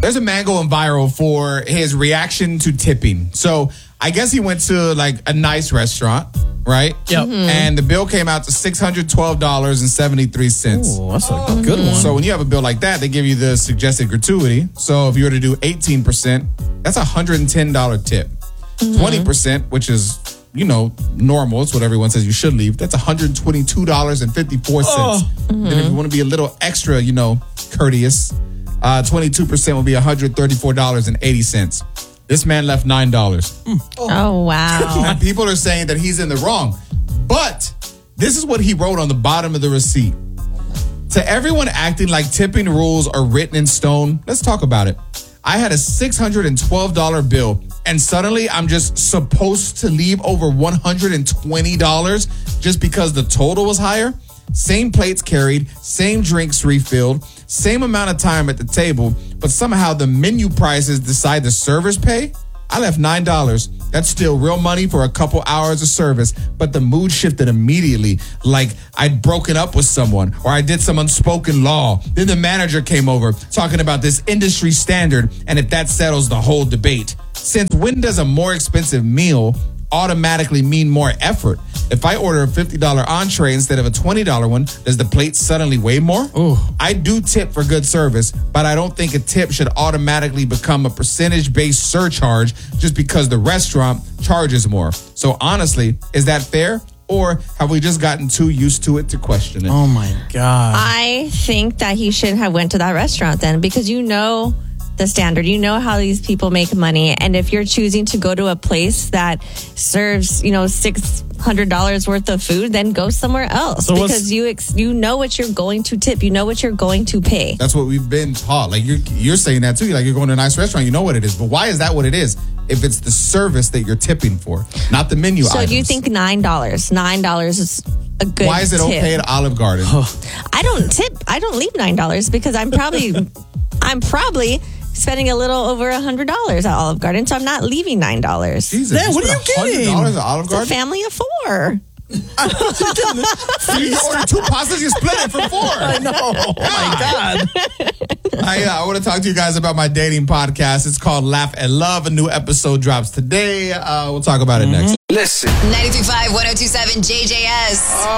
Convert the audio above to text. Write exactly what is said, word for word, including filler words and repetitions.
There's a man going viral for his reaction to tipping. So I guess he went to like a nice restaurant, right? Yep. Mm-hmm. And the bill came out to six hundred twelve dollars and seventy-three cents. Ooh, that's a good one. So when you have a bill like that, they give you the suggested gratuity. So if you were to do eighteen percent, that's a one hundred ten dollars tip. Mm-hmm. twenty percent, which is, you know, normal. It's what everyone says you should leave. That's one hundred twenty-two dollars and fifty-four cents. Oh. Mm-hmm. Then if you want to be a little extra, you know, courteous, uh, twenty-two percent will be one hundred thirty-four dollars and eighty cents. This man left nine dollars. Mm. Oh. oh, wow. And people are saying that he's in the wrong. But this is what he wrote on the bottom of the receipt. To everyone acting like tipping rules are written in stone, let's talk about it. I had a six hundred twelve dollars bill, and suddenly I'm just supposed to leave over one hundred twenty dollars just because the total was higher? Same plates carried, same drinks refilled, same amount of time at the table, but somehow the menu prices decide the servers pay? I left nine dollars. That's still real money for a couple hours of service, but the mood shifted immediately, like I'd broken up with someone or I did some unspoken law. Then the manager came over talking about this industry standard and if that settles the whole debate. Since when does a more expensive meal automatically mean more effort? If I order a fifty dollars entree instead of a twenty dollars one, does the plate suddenly weigh more? Ooh. I do tip for good service, but I don't think a tip should automatically become a percentage-based surcharge just because the restaurant charges more. So honestly, is that fair? Or have we just gotten too used to it to question it? Oh my God. I think that he shouldn't have went to that restaurant then, because you know the standard. You know how these people make money. And if you're choosing to go to a place that serves, you know, six hundred dollars worth of food, then go somewhere else. So because you ex- you know what you're going to tip. You know what you're going to pay. That's what we've been taught. Like you're, you're saying that too. Like you're going to a nice restaurant, you know what it is. But why is that what it is? If it's the service that you're tipping for, not the menu so items. So you think nine dollars? nine dollars is a good tip. Why is it tip. okay at Olive Garden? I don't tip. I don't leave nine dollars because I'm probably, I'm probably spending a little over one hundred dollars at Olive Garden, so I'm not leaving nine dollars. Jesus, Then, what are you getting? one hundred dollars at Olive Garden? It's a family of four. You order two pastas, you split it for four. I know. Oh my God. I, uh, I want to talk to you guys about my dating podcast. It's called Laugh and Love. A new episode drops today. Uh, we'll talk about it mm-hmm. next. Listen. ninety-three point five, one oh two point seven J J S.